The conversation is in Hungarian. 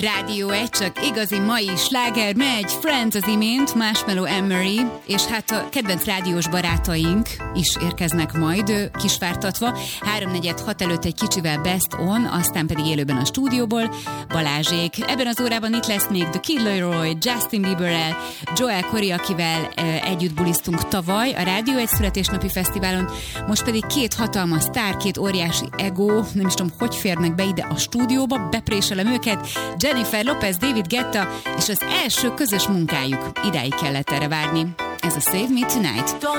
Rádió 1, csak igazi mai sláger megy, Friends az imént, Marshmello and Mary, és hát a kedvenc rádiós barátaink is érkeznek majd, kisvártatva. 3:46 előtt egy kicsivel Best On, aztán pedig élőben a stúdióból Balázsék. Ebben az órában itt lesz még The Kid Laroi, Justin Bieberrel, Joel Corey, akivel együtt bulisztunk tavaly a Rádió 1 születésnapi fesztiválon, most pedig két hatalmas sztár, két óriási ego, nem is tudom, hogy férnek be ide a stúdióba, bepréselem őket, Jennifer Lopez, David Guetta, és az első közös munkájuk. Idáig kellett erre várni. Ez a Save Me Tonight.